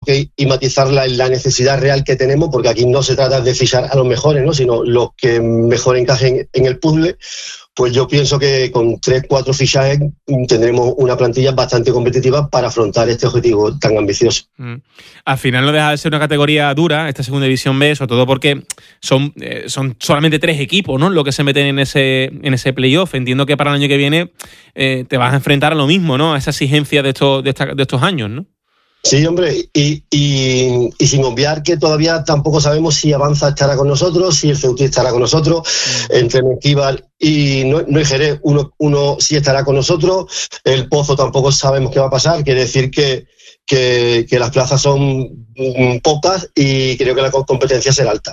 y matizar la necesidad real que tenemos, porque aquí no se trata de fichar a los mejores, ¿no?, sino los que mejor encajen en el puzzle. Pues yo pienso que con 3-4 fichajes tendremos una plantilla bastante competitiva para afrontar este objetivo tan ambicioso. Al final no deja de ser una categoría dura, esta segunda división B, sobre todo porque son solamente 3 equipos, ¿no?, los que se meten en ese playoff. Entiendo que para el año que viene te vas a enfrentar a lo mismo, ¿no?, a esa exigencia de estos años, ¿no? Sí, hombre, y sin obviar que todavía tampoco sabemos si Avanza estará con nosotros, si el Ceutí estará con nosotros, entre Mengíbar y no Jerez, uno sí estará con nosotros, el Pozo tampoco sabemos qué va a pasar, quiere decir que las plazas son pocas y creo que la competencia será alta.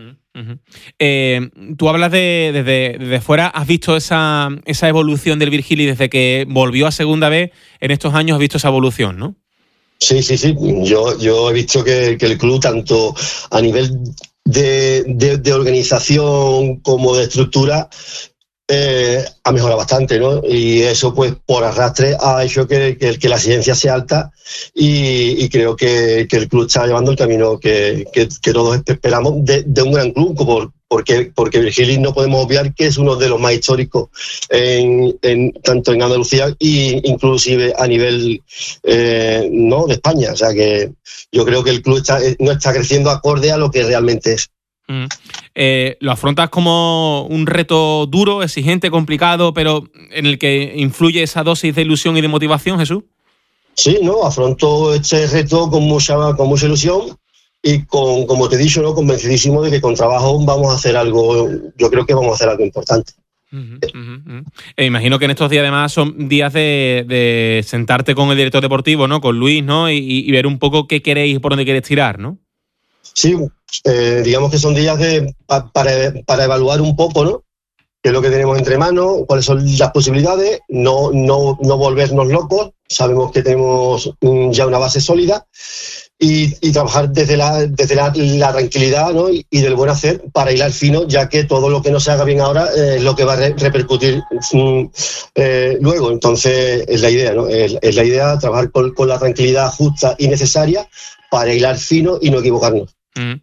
Tú hablas desde fuera, ¿has visto esa evolución del Virgili desde que volvió a segunda B? En estos años has visto esa evolución, ¿no? Sí. Yo he visto que el club, tanto a nivel de organización como de estructura, ha mejorado bastante, ¿no? Y eso, pues, por arrastre ha hecho que la exigencia sea alta y creo que el club está llevando el camino que todos esperamos de un gran club, porque Virgili no podemos obviar que es uno de los más históricos tanto en Andalucía e inclusive a nivel no de España. O sea que yo creo que el club no está creciendo acorde a lo que realmente es. ¿Lo afrontas como un reto duro, exigente, complicado, pero en el que influye esa dosis de ilusión y de motivación, Jesús? Sí, no, afronto este reto con mucha ilusión y como te he dicho, ¿no?, convencidísimo de que con trabajo vamos a hacer algo. Yo creo que vamos a hacer algo importante. Imagino que en estos días además son días de sentarte con el director deportivo, ¿no?, con Luis, ¿no?, y ver un poco qué queréis, por dónde queréis tirar, ¿no? Sí, digamos que son días para evaluar un poco, ¿no?, qué es lo que tenemos entre manos, cuáles son las posibilidades, no volvernos locos. Sabemos que tenemos ya una base sólida y trabajar desde la tranquilidad, ¿no?, y del buen hacer para hilar fino, ya que todo lo que no se haga bien ahora es lo que va a repercutir luego. Entonces es la idea, ¿no? Es la idea trabajar con la tranquilidad justa y necesaria para hilar fino y no equivocarnos.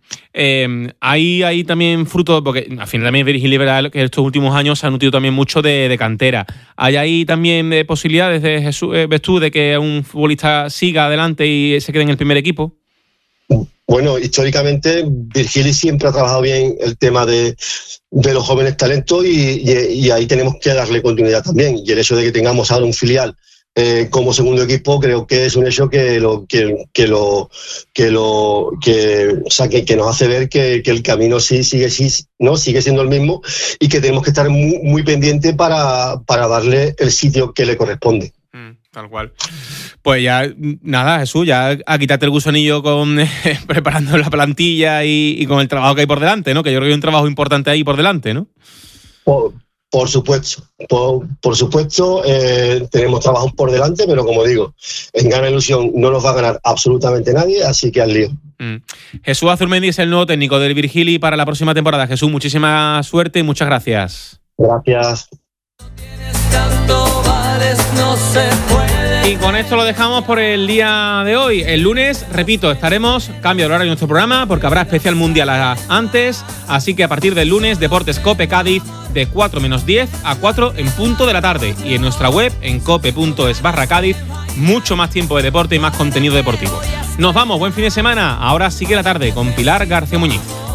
Hay también fruto, porque al final también Virgili Liberal, que estos últimos años se ha nutrido también mucho de cantera. ¿Hay ahí también posibilidades de Jesús, ves tú, de que un futbolista siga adelante y se quede en el primer equipo? Bueno, históricamente Virgili siempre ha trabajado bien el tema de los jóvenes talentos y ahí tenemos que darle continuidad también. Y el hecho de que tengamos ahora un filial como segundo equipo, creo que es un hecho que nos hace ver que el camino sigue siendo el mismo y que tenemos que estar muy, muy pendientes para darle el sitio que le corresponde. Tal cual. Pues ya, nada, Jesús, ya a quitarte el gusanillo preparando la plantilla y con el trabajo que hay por delante, ¿no? Que yo creo que hay un trabajo importante ahí por delante, ¿no? Por supuesto, tenemos trabajo por delante, pero como digo, en Gana Ilusión no nos va a ganar absolutamente nadie, así que al lío. Jesús Azurmendi es el nuevo técnico del Virgili para la próxima temporada. Jesús, muchísima suerte y muchas gracias. Gracias. Y con esto lo dejamos por el día de hoy. El lunes, repito, estaremos, cambio de horario en nuestro programa, porque habrá especial mundial antes, así que a partir del lunes, Deportes COPE Cádiz, de 4 menos 10 a 4 en punto de la tarde. Y en nuestra web, en cope.es/Cádiz, mucho más tiempo de deporte y más contenido deportivo. Nos vamos, buen fin de semana. Ahora sigue la tarde con Pilar García Muñiz.